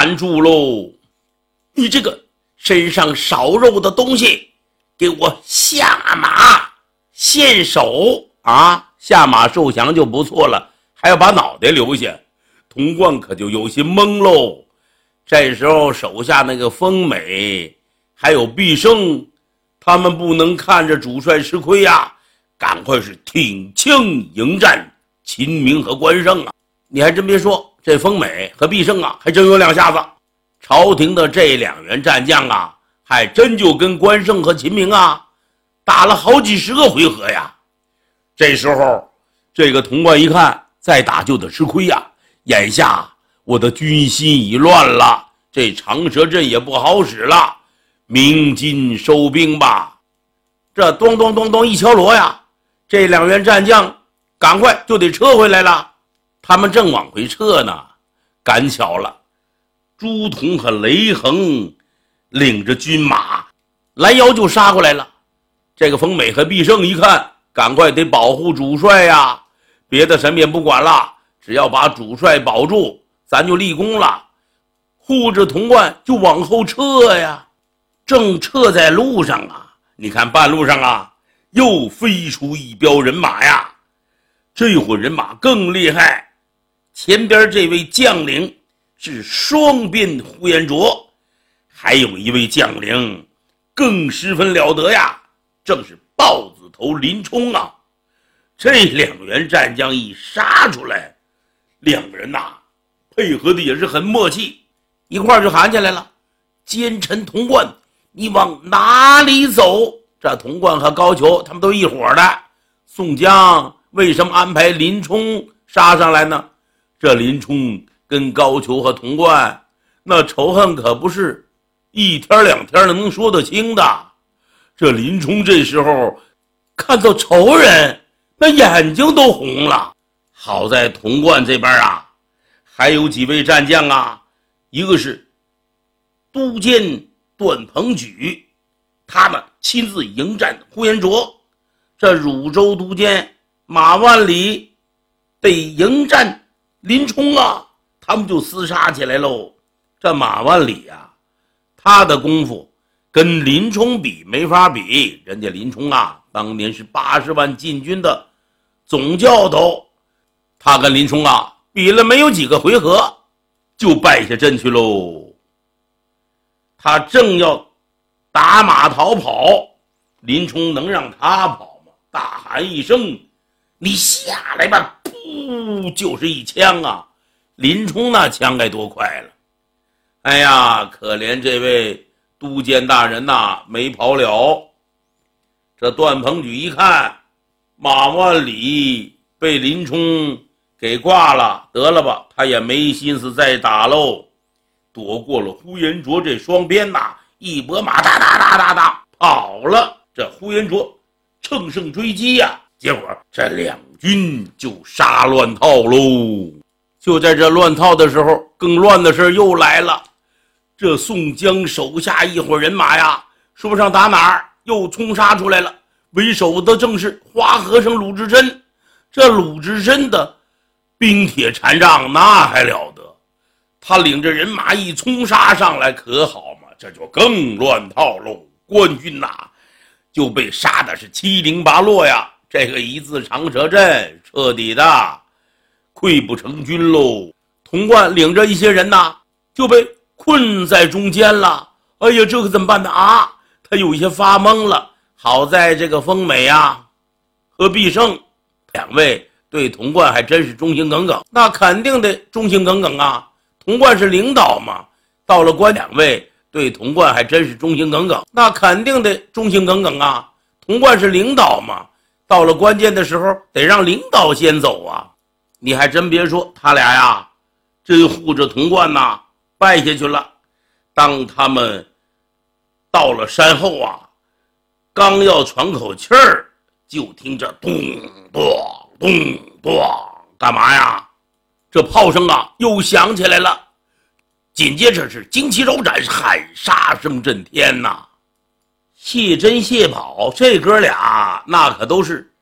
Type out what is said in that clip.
站住喽！你这个身上少肉的东西，给我下马献首啊！下马受降就不错了，还要把脑袋留下。童贯可就有些懵喽。这时候手下那个丰美还有毕胜，他们不能看着主帅吃亏呀，赶快是挺枪迎战秦明和关胜啊！你还真别说，这丰美和毕胜啊，还真有两下子。朝廷的这2员战将啊，还真就跟关胜和秦明啊打了好几十个回合呀。这时候这个童贯一看，再打就得吃亏呀，眼下我的军心已乱了，这长蛇阵也不好使了，鸣金收兵吧。这咚咚咚咚一敲锣呀，这2员战将赶快就得撤回来了。他们正往回撤呢，赶巧了，朱仝和雷横领着军马拦腰就杀过来了。这个丰美和毕胜一看，赶快得保护主帅呀，别的什么也不管了，只要把主帅保住，咱就立功了。护着童贯就往后撤呀。正撤在路上啊，你看半路上啊，又飞出一彪人马呀。这伙人马更厉害，前边这位将领是双鞭呼延灼，还有一位将领更十分了得呀，正是豹子头林冲啊。这2员战将一杀出来，2个人配合的也是很默契，一块就喊起来了：奸臣童贯，你往哪里走？这童贯和高俅他们都一伙的，宋江为什么安排林冲杀上来呢？这林冲跟高俅和童贯那仇恨可不是1天2天能说得清的。这林冲这时候看到仇人，那眼睛都红了。好在童贯这边啊，还有几位战将啊，一个是都监段鹏举，他们亲自迎战呼延灼。这汝州都监马万里得迎战林冲啊，他们就厮杀起来喽。这马万里啊，他的功夫跟林冲比没法比，人家林冲啊，当年是80万禁军的总教头，他跟林冲啊比了没有几个回合，就败下阵去喽。他正要打马逃跑，林冲能让他跑吗？大喊一声：你下来吧！噗，就是一枪啊！林冲那枪该多快了！哎呀，可怜这位都监大人没跑了。这段鹏举一看马万里被林冲给挂了，得了吧，他也没心思再打喽，躲过了呼延灼这双鞭一拨马哒哒哒哒哒跑了。这呼延灼乘胜追击呀，结果这2军就杀乱套喽。就在这乱套的时候，更乱的事又来了。这宋江手下一伙人马呀，说不上打哪儿又冲杀出来了，为首的正是花和尚鲁智深。这鲁智深的冰铁禅杖那还了得，他领着人马一冲杀上来，可好嘛，这就更乱套喽。官军就被杀的是七零八落呀，这个一字长蛇阵彻底的溃不成军喽。童贯领着一些人就被困在中间了。哎呀，这可怎么办呢？他有一些发懵了。好在这个丰美和毕胜2位对童贯还真是忠心耿耿，那肯定得忠心耿耿啊。童贯是领导嘛，到了关2位对童贯还真是忠心耿耿，那肯定得忠心耿耿啊。童贯是领导嘛，到了关键的时候得让领导先走啊。你还真别说，他俩真护着童贯败下去了。当他们到了山后刚要喘口气儿，就听着咚咚咚咚，干嘛呀？这炮声又响起来了。紧接着是旌旗招展，喊杀声震天谢珍谢宝这哥俩那可都是